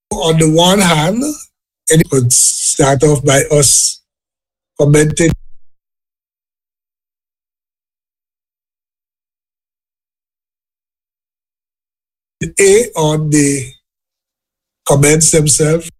On the one hand, it could start off by us commenting on the comments themselves.